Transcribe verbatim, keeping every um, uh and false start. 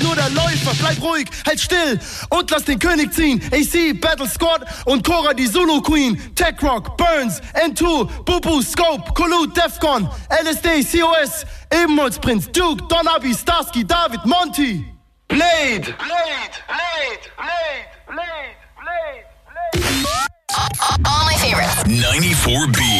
nur der Läufer, bleib ruhig, halt still und lass den König ziehen. A C, Battle Squad und Cora die Zulu Queen. Tech Rock, Burns, N zwei, Bubu, Scope, Kulu, Defcon, L S D, C O S, Ebenholzprinz, Duke, Don Abi, Starsky, David, Monty. Blade! Blade! Blade! Blade! Blade! Blade! All my favorites. ninety-four B.